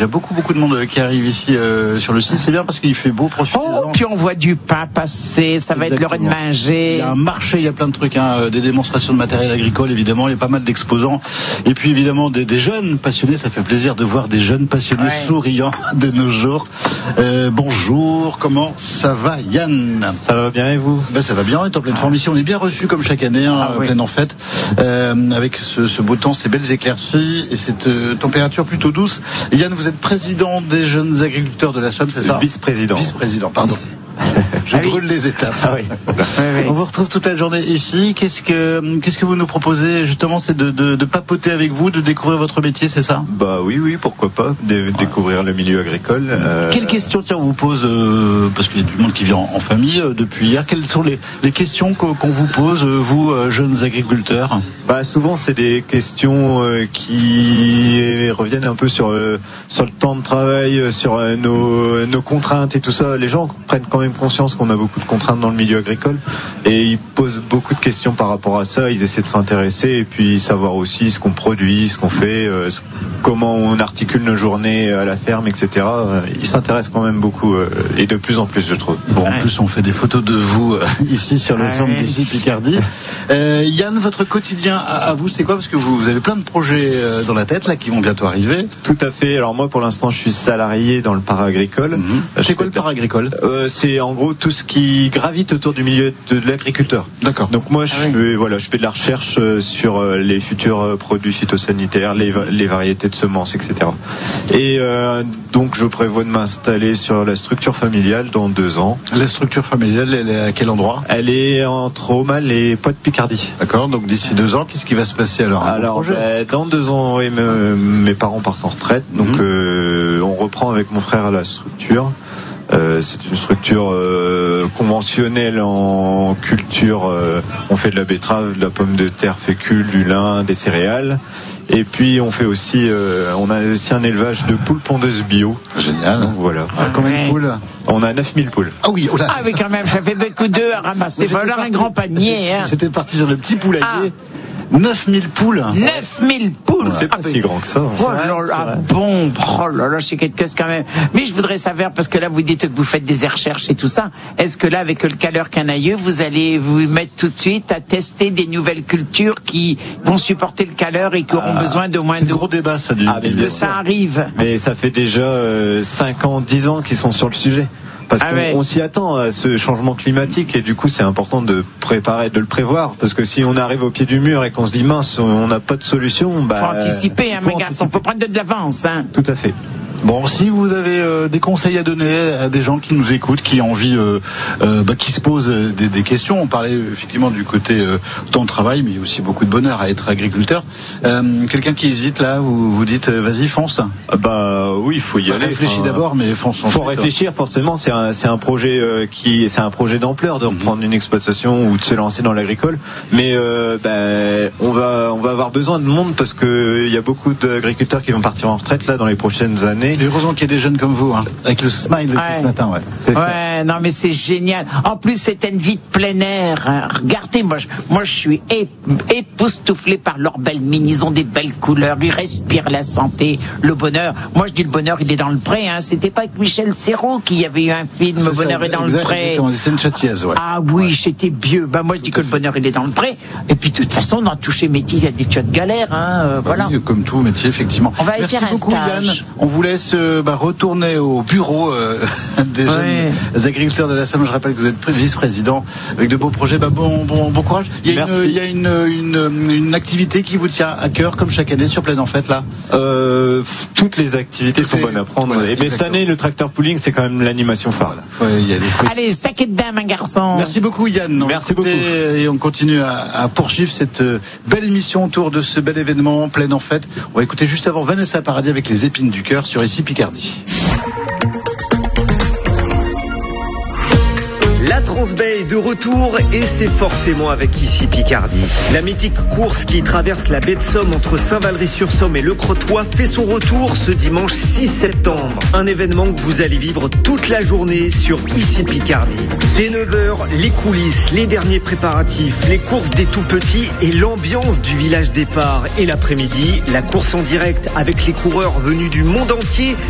déjà beaucoup de monde qui arrive ici sur le site. C'est bien parce qu'il fait beau, profitez-en. Oh, puis on voit du pain passer, ça va être l'heure de manger. Il y a un marché, il y a plein de trucs, des démonstrations de matériel agricole, évidemment, il y a pas mal d'exposants. Et puis évidemment des jeunes passionnés, ça fait plaisir de voir des jeunes passionnés souriants de nos jours. Bonjour, comment ça va Yann? Ça va bien et vous? Ça va bien, on est en pleine forme ici, on est bien reçus comme chaque année, pleine en fête, avec ce beau temps, ces belles éclaircies et cette température plutôt douce. Yann, vous êtes président des jeunes agriculteurs de la Somme, c'est ça? Vice-président. Vice-président, pardon. Je brûle les étapes. On vous retrouve toute la journée ici. Qu'est-ce que vous nous proposez justement? C'est de papoter avec vous, de découvrir votre métier, c'est ça? Bah oui, pourquoi pas découvrir le milieu agricole. Quelles questions on vous pose parce qu'il y a du monde qui vient en famille depuis hier. Quelles sont les questions qu'on vous pose, vous jeunes agriculteurs? Bah souvent c'est des questions qui reviennent un peu sur le temps de travail, sur nos contraintes et tout ça. Les gens prennent quand même conscience qu'on a beaucoup de contraintes dans le milieu agricole et ils posent beaucoup de questions par rapport à ça. Ils essaient de s'intéresser et puis savoir aussi ce qu'on produit, ce qu'on fait, comment on articule nos journées à la ferme, etc. Ils s'intéressent quand même beaucoup et de plus en plus, je trouve. Bon, en plus on fait des photos de vous ici sur le centre d'ici Picardie. Yann, votre quotidien à vous, c'est quoi? Parce que vous avez plein de projets dans la tête là qui vont bientôt arriver. Tout à fait. Alors moi pour l'instant je suis salarié dans le para-agricole. C'est quoi le para-agricole? C'est en gros tout ce qui gravite autour du milieu de l'agriculteur. D'accord. Donc moi je fais de la recherche sur les futurs produits phytosanitaires, les variétés de semences, etc. Et donc je prévois de m'installer sur la structure familiale dans 2 ans. La structure familiale, elle est à quel endroit? Elle est entre Aumale et Poix-de-Picardie. D'accord, donc d'ici 2 ans, qu'est-ce qui va se passer alors? Dans 2 ans, mes parents partent en retraite, donc on reprend avec mon frère la structure. C'est une structure conventionnelle en culture. On fait de la betterave, de la pomme de terre fécule, du lin, des céréales. Et puis on fait aussi, on a aussi un élevage de poules pondeuses bio. Génial. Donc voilà. Combien de poules? On a 9000 poules. Ah oui, quand même, ça fait beaucoup d'œufs à ramasser. Voilà un grand panier. J'étais parti sur le petit poulailler. 9000 poules. 9000 poules. C'est pas si grand que ça. C'est quelque chose quand même. Mais je voudrais savoir, parce que là vous dites que vous faites des recherches et tout ça, est-ce que là avec le caleur canailleux, vous allez vous mettre tout de suite à tester des nouvelles cultures qui vont supporter le caleur et qui auront besoin de moins d'eau? C'est un gros débat ça. Parce que ça arrive. Mais ça fait déjà 5 ans, 10 ans qu'ils sont sur le sujet. Parce qu'on s'y attend à ce changement climatique et du coup c'est important de le prévoir, parce que si on arrive au pied du mur et qu'on se dit mince, on n'a pas de solution, faut anticiper, mes garçons, faut prendre de l'avance. Tout à fait. Bon, si vous avez des conseils à donner à des gens qui nous écoutent, qui ont envie, qui se posent des questions, on parlait effectivement du côté temps de travail, mais il y a aussi beaucoup de bonheur à être agriculteur. Quelqu'un qui hésite là, vous dites vas-y fonce. Oui, il faut y aller. Réfléchis d'abord, mais fonce. Faut réfléchir forcément. C'est un projet c'est un projet d'ampleur de reprendre une exploitation ou de se lancer dans l'agricole. Mais on va avoir besoin de monde parce que il y a beaucoup d'agriculteurs qui vont partir en retraite là dans les prochaines années. Et heureusement qu'il y a des jeunes comme vous, avec le smile depuis ce matin. Non mais c'est génial. En plus c'était une vie de plein air. Regardez, moi je suis époustouflé par leurs belles mines. Ils ont des belles couleurs, ils respirent la santé, le bonheur. Moi je dis le bonheur il est dans le pré. C'était pas avec Michel Serrault qui avait eu un film Le bonheur est dans le pré. C'est une châtiaise, Ah oui, c'était vieux. Moi je dis que le bonheur il est dans le pré. Et puis de toute façon dans tous ces métiers il y a des tas de galères. Voilà. Oui, comme tout métier effectivement. On va Merci beaucoup Yann. On vous laisse retourner au bureau des jeunes agriculteurs de la Somme. Je rappelle que vous êtes vice-président avec de beaux projets. Bon courage. Il y a une activité qui vous tient à cœur comme chaque année sur Pleine en Fête là. Toutes les activités sont bonnes à prendre. Mais cette année le tracteur pooling c'est quand même l'animation phare. Allez, saquez de bain, mon garçon. Merci beaucoup Yann. Merci beaucoup. Et on continue à poursuivre cette belle émission autour de ce bel événement Pleine en Fête. On va écouter juste avant Vanessa Paradis avec les épines du cœur sur ici Picardie. La Transbay est de retour et c'est forcément avec ici Picardie. La mythique course qui traverse la baie de Somme entre Saint-Valery-sur-Somme et Le Crotoy fait son retour ce dimanche 6 septembre. Un événement que vous allez vivre toute la journée sur ici Picardie. Dès 9h, les coulisses, les derniers préparatifs, les courses des tout petits et l'ambiance du village départ. Et l'après-midi, la course en direct avec les coureurs venus du monde entier